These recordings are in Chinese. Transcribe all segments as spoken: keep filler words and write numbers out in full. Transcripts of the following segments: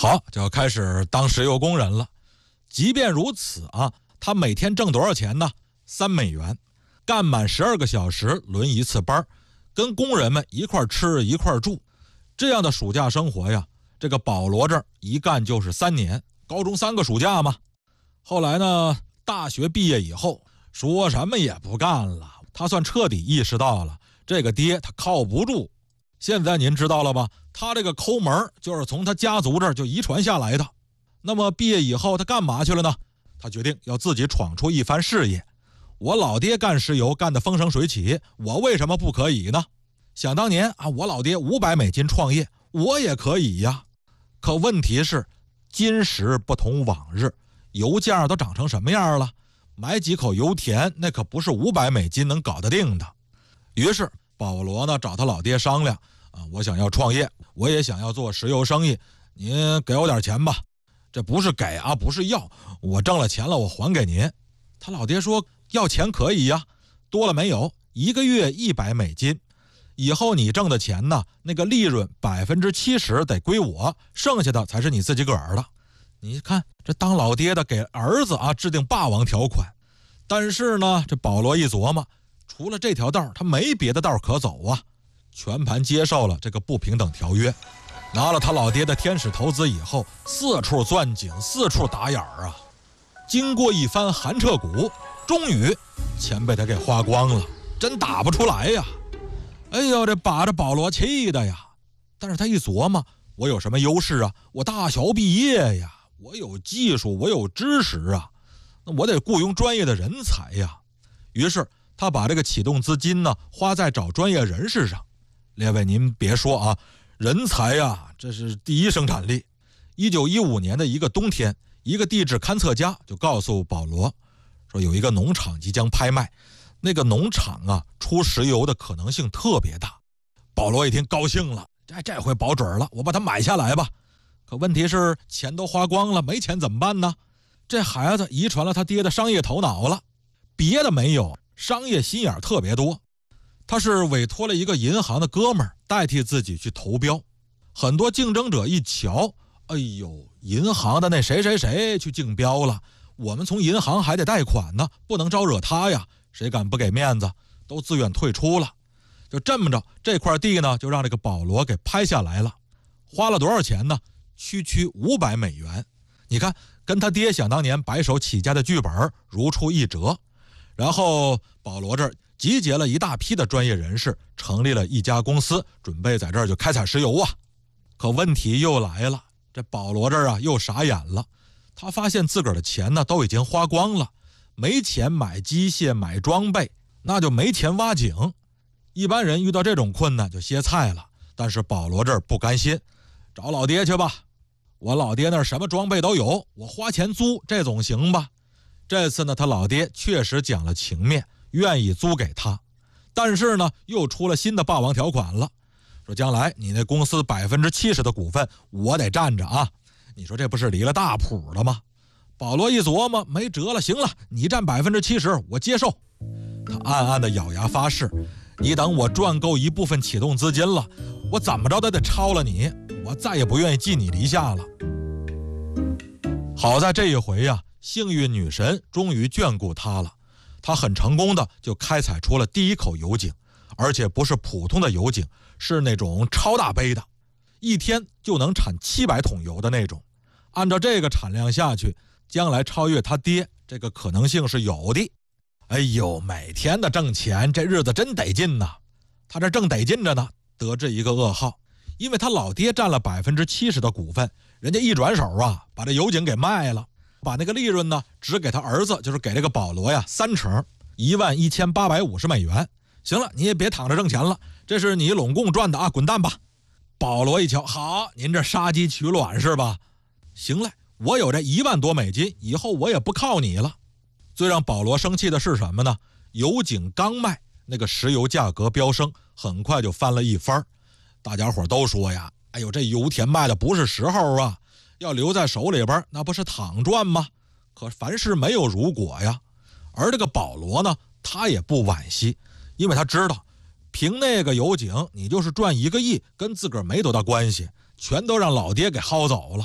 好，就要开始当石油工人了。即便如此啊，他每天挣多少钱呢？三美元，干满十二个小时，轮一次班，跟工人们一块吃一块住。这样的暑假生活呀，这个保罗这儿一干就是三年，高中三个暑假嘛。后来呢，大学毕业以后，说什么也不干了，他算彻底意识到了这个爹他靠不住。现在您知道了吧？他这个抠门就是从他家族这儿就遗传下来的。那么毕业以后他干嘛去了呢？他决定要自己闯出一番事业。我老爹干石油干得风生水起，我为什么不可以呢？想当年啊，我老爹五百美金创业，我也可以呀。可问题是，今时不同往日，油价都涨成什么样了？买几口油田，那可不是五百美金能搞得定的。于是保罗呢找他老爹商量啊，我想要创业，我也想要做石油生意，您给我点钱吧。这不是给啊，不是要，我挣了钱了我还给您。他老爹说要钱可以呀，多了没有？一个月一百美金，以后你挣的钱呢，那个利润百分之七十得归我，剩下的才是你自己个儿的。你看这当老爹的给儿子啊制定霸王条款，但是呢，这保罗一琢磨，除了这条道他没别的道可走啊，全盘接受了这个不平等条约。拿了他老爹的天使投资以后，四处钻井，四处打眼儿啊。经过一番寒彻骨，终于钱被他给花光了，真打不出来呀。哎呦，这把着保罗气的呀。但是他一琢磨，我有什么优势啊？我大学毕业呀，我有技术，我有知识啊，那我得雇佣专业的人才呀。于是他把这个启动资金呢花在找专业人士上。列位您别说啊，人才呀，这是第一生产力。一九一五年的一个冬天，一个地质勘测家就告诉保罗说，有一个农场即将拍卖，那个农场啊出石油的可能性特别大。保罗一听高兴了，这这回保准了，我把它买下来吧。可问题是钱都花光了，没钱怎么办呢？这孩子遗传了他爹的商业头脑了，别的没有，商业心眼特别多。他是委托了一个银行的哥们儿代替自己去投标。很多竞争者一瞧，哎呦，银行的那谁谁谁去竞标了，我们从银行还得贷款呢，不能招惹他呀，谁敢不给面子，都自愿退出了。就这么着，这块地呢就让这个保罗给拍下来了。花了多少钱呢？区区五百美元。你看跟他爹想当年白手起家的剧本如出一辙。然后保罗这儿集结了一大批的专业人士，成立了一家公司，准备在这儿就开采石油啊。可问题又来了，这保罗这儿啊又傻眼了。他发现自个儿的钱呢都已经花光了，没钱买机械买装备，那就没钱挖井。一般人遇到这种困难就歇菜了，但是保罗这儿不甘心，找老爹去吧。我老爹那儿什么装备都有，我花钱租，这总行吧？这次呢，他老爹确实讲了情面，愿意租给他，但是呢，又出了新的霸王条款了，说将来你那公司百分之七十的股份我得占着啊！你说这不是离了大谱了吗？保罗一琢磨，没辙了，行了，你占百分之七十，我接受。他暗暗的咬牙发誓，你等我赚够一部分启动资金了，我怎么着都得超了你，我再也不愿意记你离下了。好在这一回呀、啊，幸运女神终于眷顾他了，他很成功的就开采出了第一口油井，而且不是普通的油井，是那种超大杯的，一天就能产七百桶油的那种。按照这个产量下去，将来超越他爹这个可能性是有的。哎呦，每天的挣钱，这日子真得劲呐！他这正得劲着呢，得知一个噩耗，因为他老爹占了百分之七十的股份，人家一转手啊，把这油井给卖了，把那个利润呢，只给他儿子，就是给这个保罗呀三成，一万一千八百五十美元。行了，你也别躺着挣钱了，这是你拢共赚的啊，滚蛋吧！保罗一瞧，好，您这杀鸡取卵是吧？行了，我有这一万多美金，以后我也不靠你了。最让保罗生气的是什么呢？油井刚卖，那个石油价格飙升，很快就翻了一番。大家伙都说呀，哎呦，这油田卖的不是时候啊，要留在手里边，那不是躺赚吗？可凡事没有如果呀。而这个保罗呢，他也不惋惜，因为他知道，凭那个油井，你就是赚一个亿，跟自个儿没多大关系，全都让老爹给薅走了。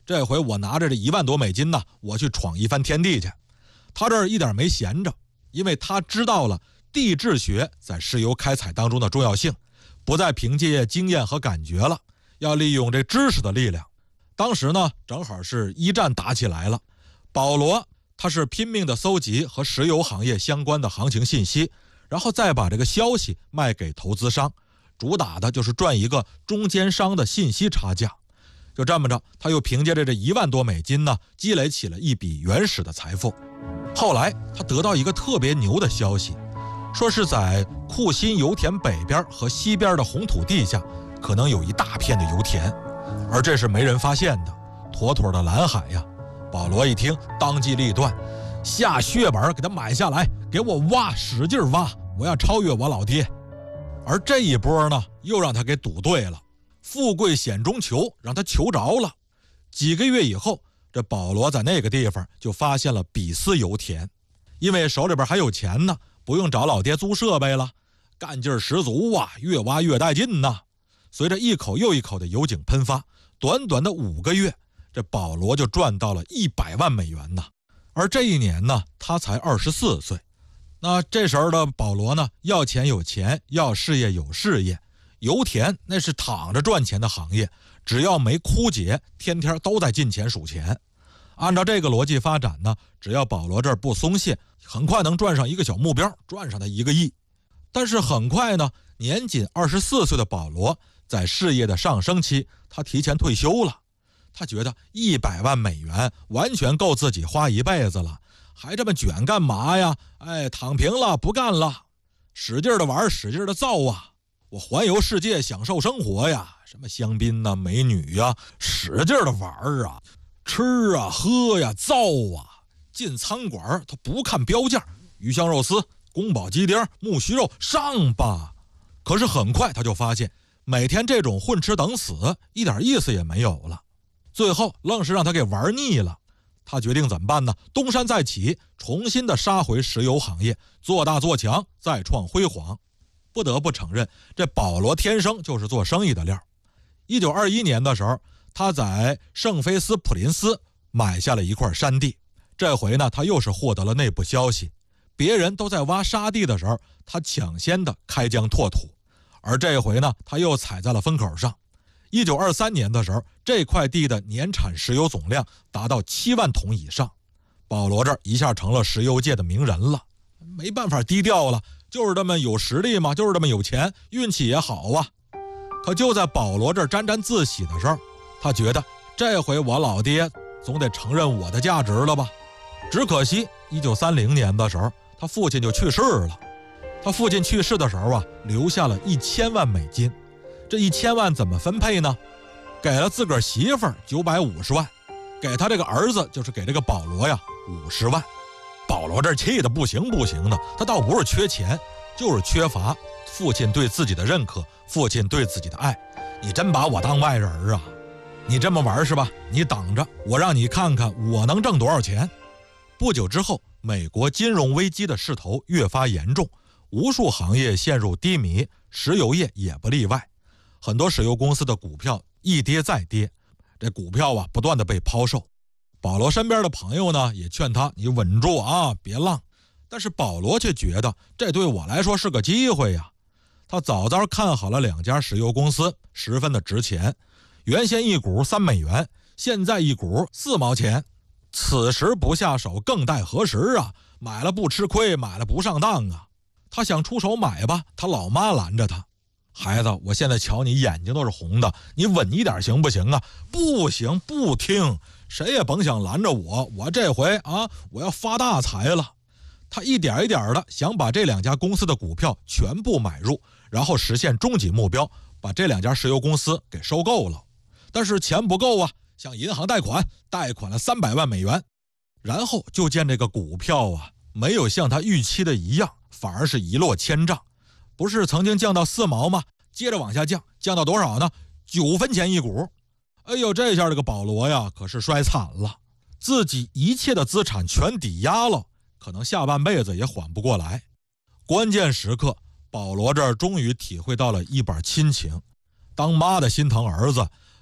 这回我拿着这一万多美金呢，我去闯一番天地去。他这儿一点没闲着，因为他知道了地质学在石油开采当中的重要性，不再凭借经验和感觉了，要利用这知识的力量。当时呢，正好是一战打起来了，保罗他是拼命的搜集和石油行业相关的行情信息，然后再把这个消息卖给投资商，主打的就是赚一个中间商的信息差价。就这么着，他又凭借着这一万多美金呢，积累起了一笔原始的财富。后来他得到一个特别牛的消息，说是在库欣油田北边和西边的红土地下可能有一大片的油田，而这是没人发现的，妥妥的蓝海呀。保罗一听，当机立断，下血本给他买下来，给我挖，使劲挖，我要超越我老爹。而这一波呢，又让他给赌对了，富贵险中求，让他求着了。几个月以后，这保罗在那个地方就发现了比斯油田，因为手里边还有钱呢，不用找老爹租设备了，干劲儿十足啊，越挖越带劲呐。随着一口又一口的油井喷发，短短的五个月，这保罗就赚到了一百万美元呐。而这一年呢，他才二十四岁。那这时候的保罗呢，要钱有钱，要事业有事业。油田那是躺着赚钱的行业，只要没枯竭，天天都在进钱数钱。按照这个逻辑发展呢，只要保罗这儿不松懈，很快能赚上一个小目标，赚上他一个亿。但是很快呢，年仅二十四岁的保罗在事业的上升期，他提前退休了。他觉得一百万美元完全够自己花一辈子了，还这么卷干嘛呀？哎，躺平了，不干了，使劲的玩，使劲的造啊！我环游世界，享受生活呀，什么香槟呐、美女呀，使劲的玩啊，吃啊、喝呀、造啊。进餐馆他不看标价，鱼香肉丝、宫保鸡丁、木须肉，上吧！可是很快他就发现，每天这种混吃等死，一点意思也没有了。最后愣是让他给玩腻了，他决定怎么办呢？东山再起，重新的杀回石油行业，做大做强，再创辉煌。不得不承认，这保罗天生就是做生意的料。一九二一年的时候，他在圣菲斯普林斯买下了一块山地。这回呢，他又是获得了内部消息，别人都在挖沙地的时候，他抢先的开疆拓土。而这回呢，他又踩在了风口上。一九二三年的时候，这块地的年产石油总量达到七万桶以上，保罗这儿一下成了石油界的名人了。没办法低调了，就是这么有实力嘛，就是这么有钱，运气也好啊。可就在保罗这儿沾沾自喜的时候，他觉得这回我老爹总得承认我的价值了吧。只可惜一九三零年的时候，他父亲就去世了。他父亲去世的时候啊，留下了一千万美金。这一千万怎么分配呢？给了自个儿媳妇儿九百五十万，给他这个儿子，就是给这个保罗呀五十万。保罗这气得不行不行的，他倒不是缺钱，就是缺乏父亲对自己的认可，父亲对自己的爱。你真把我当外人啊？你这么玩是吧？你等着，我让你看看我能挣多少钱。不久之后，美国金融危机的势头越发严重，无数行业陷入低迷，石油业也不例外。很多石油公司的股票一跌再跌，这股票啊不断的被抛售。保罗身边的朋友呢也劝他，你稳住啊，别浪。但是保罗却觉得这对我来说是个机会呀。他早早看好了两家石油公司，十分的值钱，原先一股三美元，现在一股四毛钱。此时不下手更待何时啊？买了不吃亏，买了不上当啊。他想出手买吧，他老妈拦着他，孩子，我现在瞧你眼睛都是红的，你稳一点行不行啊？不行，不听，谁也甭想拦着我，我这回啊，我要发大财了。他一点一点的想把这两家公司的股票全部买入，然后实现终极目标，把这两家石油公司给收购了。但是钱不够啊，向银行贷款，贷款了三百万美元。然后就见这个股票啊，没有像他预期的一样，反而是一落千丈。不是曾经降到四毛吗？接着往下降，降到多少呢？九分钱一股。哎呦，这下这个保罗呀，可是摔惨了，自己一切的资产全抵押了，可能下半辈子也缓不过来。关键时刻，保罗这儿终于体会到了一把亲情。当妈的心疼儿子，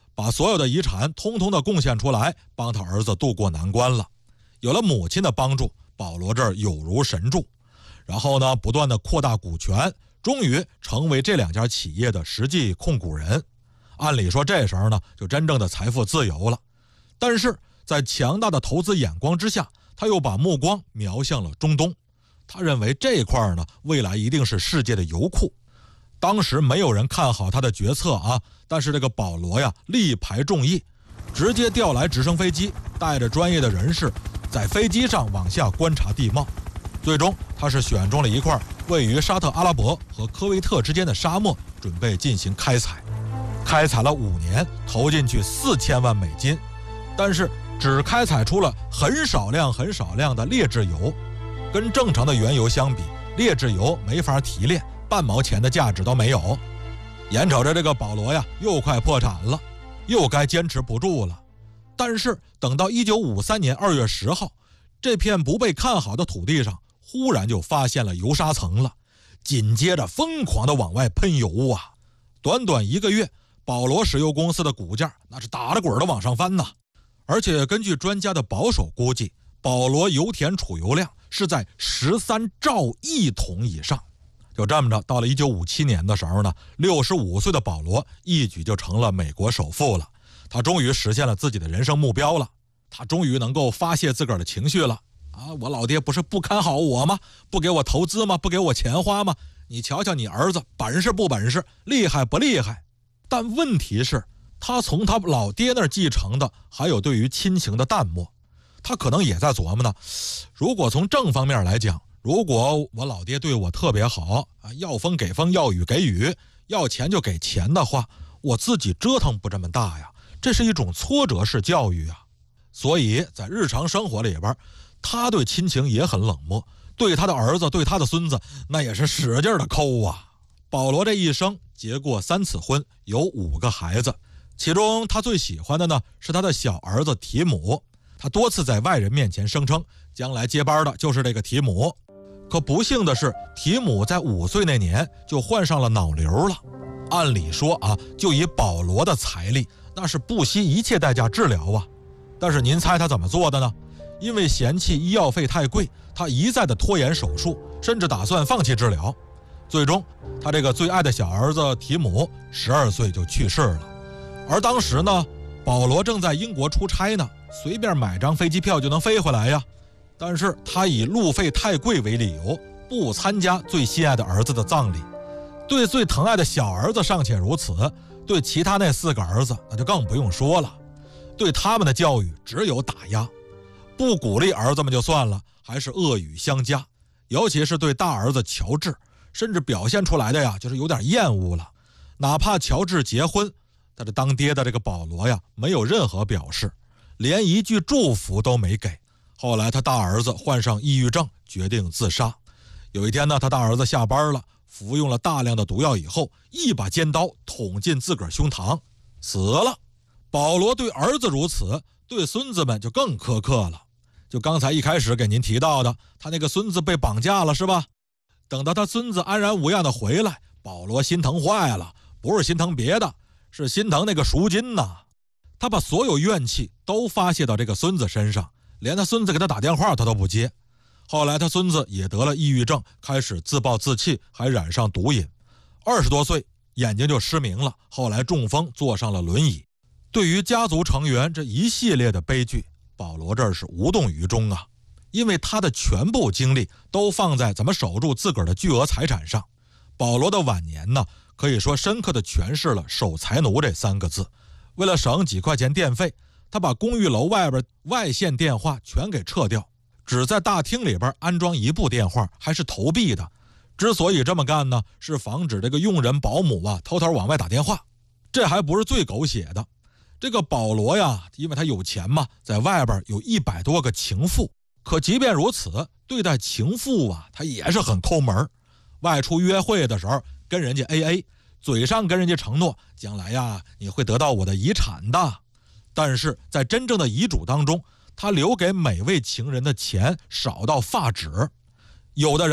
把所有的遗产通通的贡献出来，帮他儿子渡过难关了。有了母亲的帮助，保罗这儿有如神助。然后呢，不断的扩大股权，终于成为这两家企业的实际控股人。按理说这时候呢，就真正的财富自由了。但是在强大的投资眼光之下，他又把目光瞄向了中东。他认为这块呢，未来一定是世界的油库。当时没有人看好他的决策啊，但是这个保罗呀，力排众议，直接调来直升飞机，带着专业的人士在飞机上往下观察地貌。最终他是选中了一块位于沙特阿拉伯和科威特之间的沙漠，准备进行开采。开采了五年，投进去四千万美金，但是只开采出了很少量很少量的劣质油。跟正常的原油相比，劣质油没法提炼，半毛钱的价值都没有。眼瞅着这个保罗呀，又快破产了，又该坚持不住了。但是等到一九五三年二月十号，这片不被看好的土地上忽然就发现了油砂层了，紧接着疯狂的往外喷油啊！短短一个月，保罗石油公司的股价那是打着滚的往上翻呐。而且根据专家的保守估计，保罗油田储油量是在十三兆亿桶以上。就这么着，到了一九五七年的时候呢，六十五岁的保罗一举就成了美国首富了。他终于实现了自己的人生目标了，他终于能够发泄自个儿的情绪了。啊，我老爹不是不看好我吗？不给我投资吗？不给我钱花吗？你瞧瞧你儿子本事不本事，厉害不厉害？但问题是，他从他老爹那儿继承的还有对于亲情的淡漠。他可能也在琢磨呢，如果从正方面来讲，如果我老爹对我特别好啊，要风给风，要雨给雨，要钱就给钱的话，我自己折腾不这么大呀，这是一种挫折式教育啊。所以在日常生活里边，他对亲情也很冷漠，对他的儿子，对他的孙子，那也是使劲的抠啊。保罗这一生结过三次婚，有五个孩子，其中他最喜欢的呢是他的小儿子提姆。他多次在外人面前声称，将来接班的就是这个提姆。可不幸的是，提姆在五岁那年就患上了脑瘤了。按理说啊，就以保罗的财力，那是不惜一切代价治疗啊。但是您猜他怎么做的呢？因为嫌弃医药费太贵，他一再的拖延手术，甚至打算放弃治疗。最终他这个最爱的小儿子提姆十二岁就去世了。而当时呢，保罗正在英国出差呢，随便买张飞机票就能飞回来呀。但是他以路费太贵为理由，不参加最心爱的儿子的葬礼。对最疼爱的小儿子尚且如此，对其他那四个儿子那就更不用说了。对他们的教育只有打压，不鼓励儿子们就算了，还是恶语相加。尤其是对大儿子乔治，甚至表现出来的呀，就是有点厌恶了。哪怕乔治结婚，他这当爹的这个保罗呀，没有任何表示，连一句祝福都没给。后来他大儿子患上抑郁症，决定自杀。有一天呢，他大儿子下班了，服用了大量的毒药以后，一把尖刀捅进自个儿胸膛，死了。保罗对儿子如此，对孙子们就更苛刻了。就刚才一开始给您提到的，他那个孙子被绑架了是吧？等到他孙子安然无恙的回来，保罗心疼坏了，不是心疼别的，是心疼那个赎金呐。他把所有怨气都发泄到这个孙子身上，连他孙子给他打电话他都不接。后来他孙子也得了抑郁症，开始自暴自弃，还染上毒瘾。二十多岁眼睛就失明了，后来中风坐上了轮椅。对于家族成员这一系列的悲剧，保罗这儿是无动于衷啊，因为他的全部精力都放在怎么守住自个儿的巨额财产上。保罗的晚年呢，可以说深刻地诠释了守财奴这三个字。为了省几块钱电费，他把公寓楼外边外线电话全给撤掉，只在大厅里边安装一部电话，还是投币的。之所以这么干呢，是防止这个佣人保姆啊偷偷往外打电话。这还不是最狗血的，这个保罗呀，因为他有钱嘛，在外边有一百多个情妇。可即便如此，对待情妇啊，他也是很抠门。外出约会的时候跟人家 A A， 嘴上跟人家承诺将来呀你会得到我的遗产的，但是在真正的遗嘱当中，他留给每位情人的钱少到发指。有的人